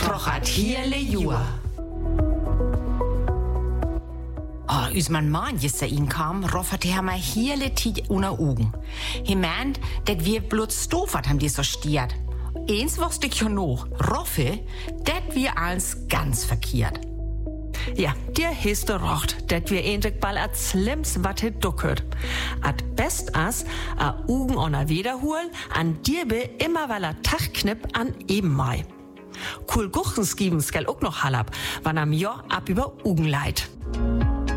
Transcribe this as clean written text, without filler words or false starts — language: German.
Trochat hele Jua. Als mein Mann gestern kam, rofferte er mir hele Tid unter Augen. Er meint, dass wir bloß Stoffert haben die so stiert. Eins wusste ich ja noch, Roffe, das wir alles ganz verkehrt. Ja, dir hast du recht, dat wir endlich bald als Slims wat duckert. At best as a Ugen on a wiederholen, an dir be immer weil a Tachknipp an eben mai. Cool Guchens geben skal auch noch halab, wann am Jahr ab über Ugen leid.